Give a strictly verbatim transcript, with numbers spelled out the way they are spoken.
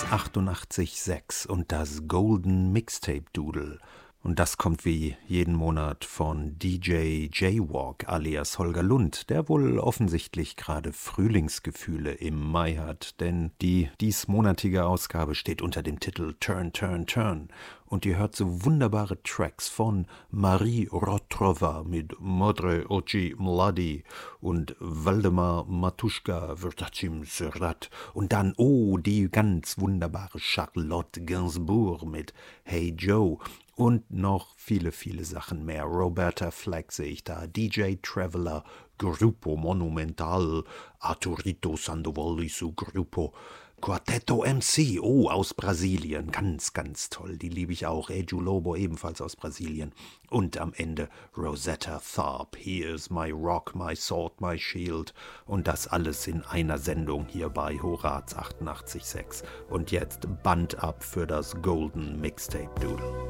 Horaz achtundachtzig Komma sechs und das Golden Mixtape Doodle. Und das kommt wie jeden Monat von D J Jaywalk alias Holger Lund, der wohl offensichtlich gerade Frühlingsgefühle im Mai hat, denn die diesmonatige Ausgabe steht unter dem Titel Turn, Turn, Turn und ihr hört so wunderbare Tracks von Marie Rotrova mit Modre Oči Mladi und Waldemar Matuschka Vrtachim Srat und dann, oh, die ganz wunderbare Charlotte Gainsbourg mit Hey Joe. Und noch viele, viele Sachen mehr. Roberta Flack sehe ich da, D J Traveler, Grupo Monumental, Arturito Sandoval su Grupo, Quartetto M C, oh, aus Brasilien, ganz, ganz toll, die liebe ich auch. Eju Lobo, ebenfalls aus Brasilien. Und am Ende Rosetta Tharpe, Here's My Rock, My Sword, My Shield. Und das alles in einer Sendung hier bei Horaz achtundachtzig Komma sechs. Und jetzt Band ab für das Golden Mixtape Doodle.